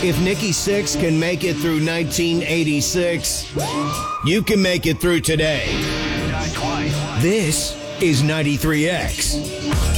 If Nikki Sixx can make it through 1986, you can make it through today. This is 93X.